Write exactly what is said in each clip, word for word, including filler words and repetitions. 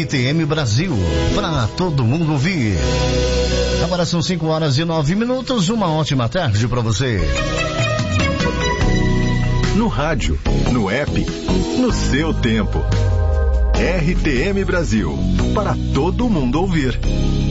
T M Brasil, para todo mundo ouvir. Agora são cinco horas e nove minutos, uma ótima tarde para você. No rádio, no app, no seu tempo. R T M Brasil, para todo mundo ouvir.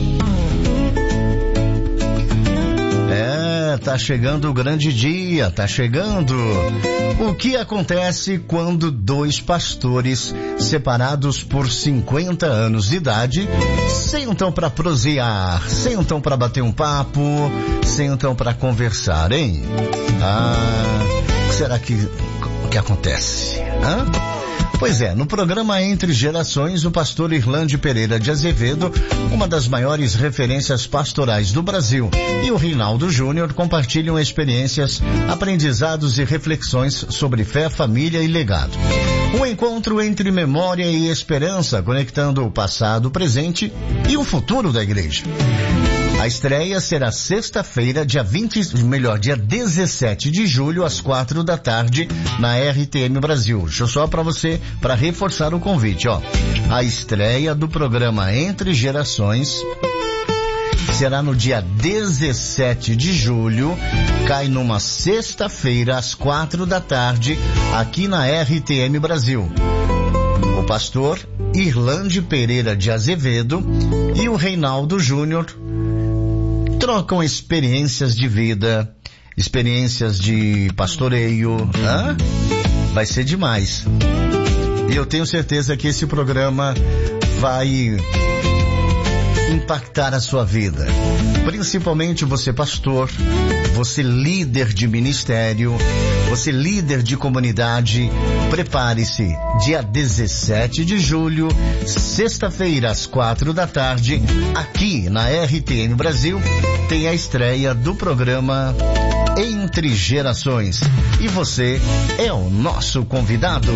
É, tá chegando o grande dia, tá chegando. O que acontece quando dois pastores, separados por cinquenta anos de idade, sentam para prosear, sentam para bater um papo, sentam para conversar, hein? Ah, o que será que, que acontece? Hã? Pois é, no programa Entre Gerações, o pastor Irlande Pereira de Azevedo, uma das maiores referências pastorais do Brasil, e o Reinaldo Júnior compartilham experiências, aprendizados e reflexões sobre fé, família e legado. Um encontro entre memória e esperança, conectando o passado, o presente e o futuro da igreja. A estreia será sexta-feira, dia vinte, melhor, dia dezessete de julho, às quatro da tarde, na R T M Brasil. Deixa eu só para você, para reforçar o convite, ó. A estreia do programa Entre Gerações será no dia dezessete de julho, cai numa sexta-feira, às quatro da tarde, aqui na R T M Brasil. O pastor Irlande Pereira de Azevedo e o Reinaldo Júnior trocam experiências de vida, experiências de pastoreio. Hã? Vai ser demais. E eu tenho certeza que esse programa vai impactar a sua vida. Principalmente você pastor, você líder de ministério, você líder de comunidade. Prepare-se, dia dezessete de julho, sexta-feira, às quatro da tarde, aqui na R T M Brasil, tem a estreia do programa Entre Gerações. E você é o nosso convidado.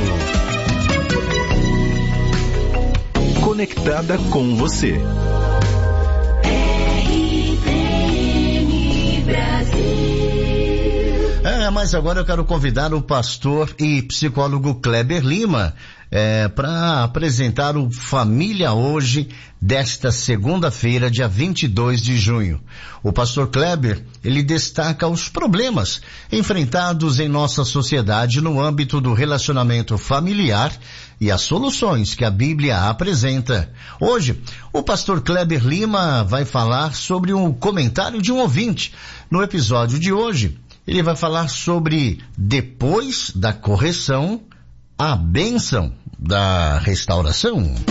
Conectada com você. É, mas agora eu quero convidar o pastor e psicólogo Kleber Lima é, para apresentar o Família Hoje desta segunda-feira, dia vinte e dois de junho. O pastor Kleber, ele destaca os problemas enfrentados em nossa sociedade no âmbito do relacionamento familiar e as soluções que a Bíblia apresenta. Hoje, o pastor Kleber Lima vai falar sobre um comentário de um ouvinte. No episódio de hoje, ele vai falar sobre, depois da correção, a bênção da restauração.